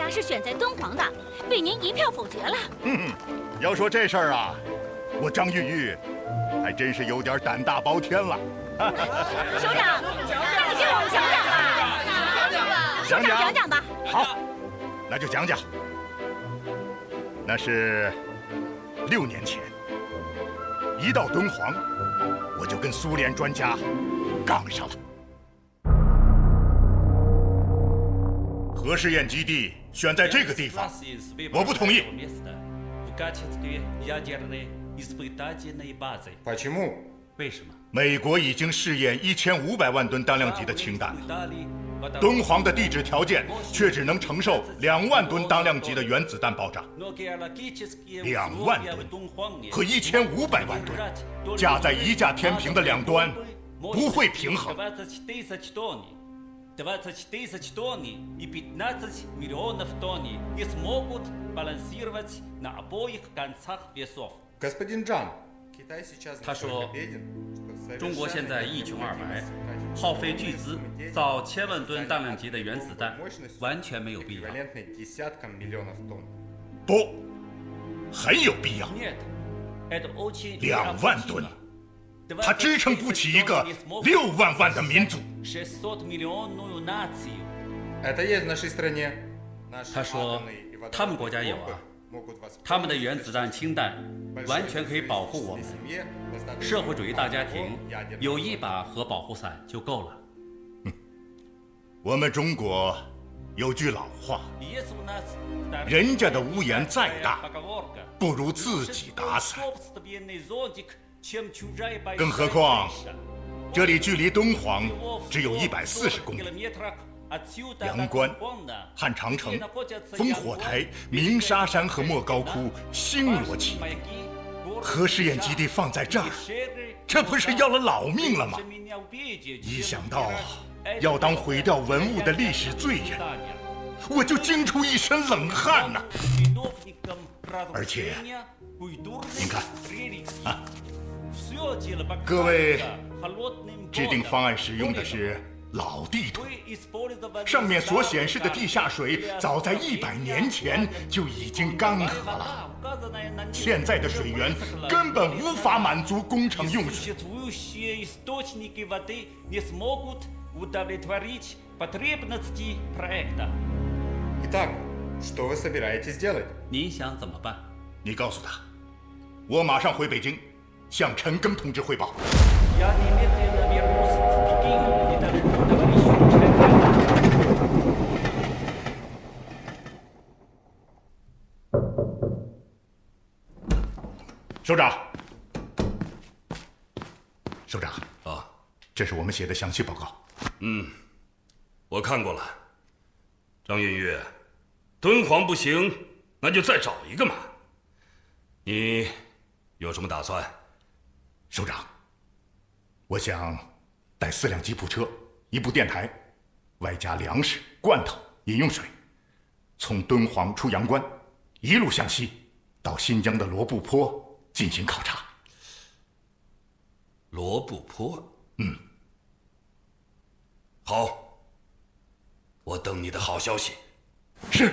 是选在敦煌的，被您一票否决了。 要说这事儿啊，我张玉玉还真是有点胆大包天了。 首长，那你给我们讲讲吧。首长讲讲吧。 好，那就讲讲。那是6年前，一到敦煌，我就跟苏联专家杠上了。核试验基地选在这个地方，我不同意。 Почему？ 为什么？ 美国已经试验1500万吨当量级的氢弹了，敦煌的地质条件却只能承受2万吨当量级的原子弹爆炸。2万吨和1500万吨架在一架天平的两端，不会平衡。 20 тонн и 15 миллионов тонн не смогут балансировать на обоих концах весов. Господин Джан， 他说，中国现在一穷二白，耗费巨资造1000万吨当量级的原子弹，完全没有必要。 不，很有必要。2万吨，它支撑不起一个6万万的民族。 他说，他们国家有啊，他们的原子弹、氢弹完全可以保护我们。社会主义大家庭有一把核保护伞就够了。 我们中国有句老话，人家的屋檐再大，不如自己打伞。更何况，这里距离敦煌只有140公里。阳关、汉长城、烽火台、鸣沙山和莫高窟星罗棋布，核试验基地放在这儿，这不是要了老命了吗？一想到要当毁掉文物的历史罪人，我就惊出一身冷汗呐！而且，您看啊，各位制定方案时用的是老地图，上面所显示的地下水早在100年前就已经干涸了，现在的水源根本无法满足工程用水。 Итак, что вы собираетесь делать？ 您想怎么办？ 你告诉他，我马上回北京，向陈赓同志汇报。首长，首长啊， 这是我们写的详细报告。 我看过了。张云玉，敦煌不行，那就再找一个嘛。你有什么打算？ 首长，我想带4辆吉普车、1部电台，外加粮食、罐头、饮用水，从敦煌出阳关，一路向西，到新疆的罗布泊进行考察。 罗布泊？好，我等你的好消息。 是。